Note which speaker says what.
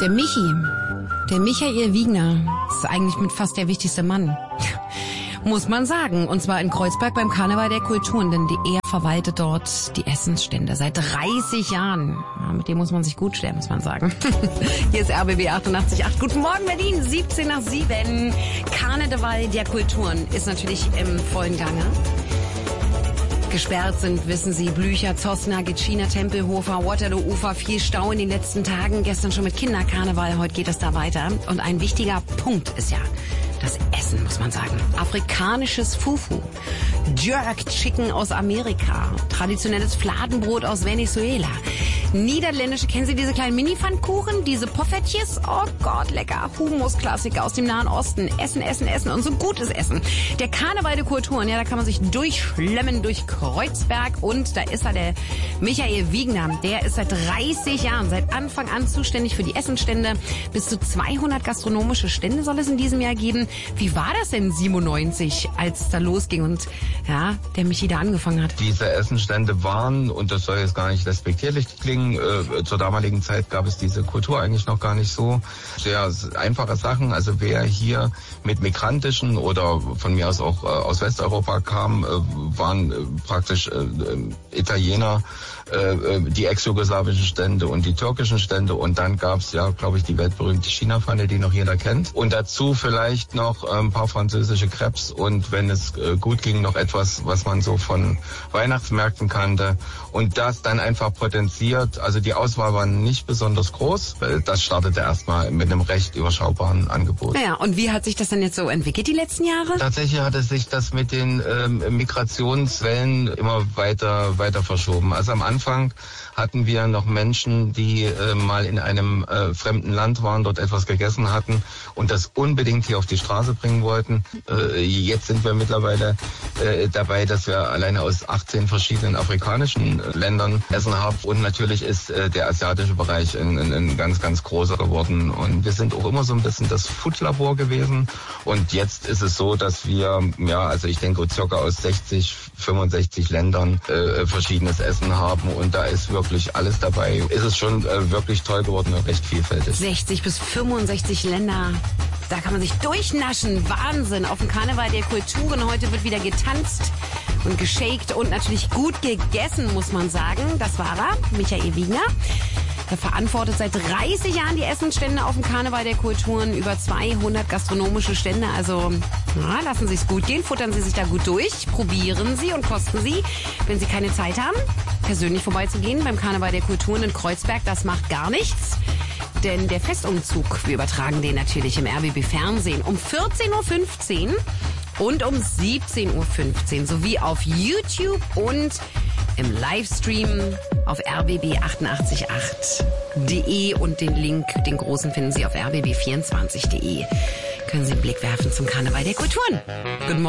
Speaker 1: Der Michael Wiegner, ist eigentlich mit fast der wichtigste Mann, muss man sagen. Und zwar in Kreuzberg beim Karneval der Kulturen, denn er verwaltet dort die Essensstände seit 30 Jahren. Ja, mit dem muss man sich gut stellen, muss man sagen. Hier ist RBB 88.8. Guten Morgen Berlin, 17 nach 7. Karneval der Kulturen ist natürlich im vollen Gange. Gesperrt sind, wissen Sie, Blücher, Zosna, Gitschiner, Tempelhofer, Waterloo-Ufer, viel Stau in den letzten Tagen. Gestern schon mit Kinderkarneval, heute geht es da weiter. Und ein wichtiger Punkt ist ja das Essen, muss man sagen. Afrikanisches Fufu, Jerk Chicken aus Amerika, traditionelles Fladenbrot aus Venezuela, niederländische, kennen Sie diese kleinen Mini-Pfannkuchen, diese Poffertjes? Oh Gott, lecker. Humus-Klassiker aus dem Nahen Osten. Essen, Essen, Essen und so gutes Essen. Der Karneval der Kulturen, ja, da kann man sich durchschlemmen durch Kreuzberg und da ist der Michael Wiegner. Der ist seit 30 Jahren, seit Anfang an zuständig für die Essenstände. Bis zu 200 gastronomische Stände soll es in diesem Jahr geben. Wie war das denn 97, als es da losging und ja, der Michi da angefangen hat?
Speaker 2: Diese Essenstände waren, und das soll jetzt gar nicht respektierlich klingen, zur damaligen Zeit gab es diese Kultur eigentlich noch gar nicht so. Sehr einfache Sachen, also wer hier mit migrantischen oder von mir aus auch aus Westeuropa kam, waren praktisch Italiener, die ex-jugoslawischen Stände und die türkischen Stände und dann gab's ja, glaube ich, die weltberühmte China-Pfanne, die noch jeder kennt. Und dazu vielleicht noch ein paar französische Crepes und wenn es gut ging, noch etwas, was man so von Weihnachtsmärkten kannte und das dann einfach potenziert. Also die Auswahl war nicht besonders groß, weil das startete erstmal mit einem recht überschaubaren Angebot.
Speaker 1: Naja, und wie hat sich das denn jetzt so entwickelt die letzten Jahre?
Speaker 2: Tatsächlich hatte sich das mit den Migrationswellen immer weiter verschoben. Also am Anfang hatten wir noch Menschen, die mal in einem fremden Land waren, dort etwas gegessen hatten und das unbedingt hier auf die Straße bringen wollten. Jetzt sind wir mittlerweile dabei, dass wir alleine aus 18 verschiedenen afrikanischen Ländern Essen haben. Und natürlich ist der asiatische Bereich ein ganz, ganz großer geworden. Und wir sind auch immer so ein bisschen das Foodlabor gewesen. Und jetzt ist es so, dass wir, ja, also ich denke, circa aus 60, 65 Ländern verschiedenes Essen haben. Und da ist wirklich alles dabei. Ist es schon wirklich toll geworden und recht vielfältig.
Speaker 1: 60 bis 65 Länder. Da kann man sich durchnaschen. Wahnsinn. Auf dem Karneval der Kulturen. Heute wird wieder getanzt und geshakt und natürlich gut gegessen, muss man sagen. Das war er, Michael Wiegner. Er verantwortet seit 30 Jahren die Essensstände auf dem Karneval der Kulturen. Über 200 gastronomische Stände. Also lassen Sie es gut gehen, futtern Sie sich da gut durch, probieren Sie und kosten Sie. Wenn Sie keine Zeit haben, persönlich vorbeizugehen beim Karneval der Kulturen in Kreuzberg, das macht gar nichts. Denn der Festumzug, wir übertragen den natürlich im RBB Fernsehen um 14.15 Uhr und um 17.15 Uhr sowie auf YouTube und im Livestream auf rbb888.de und den Link, den großen, finden Sie auf rbb24.de. Können Sie einen Blick werfen zum Karneval der Kulturen. Guten Morgen.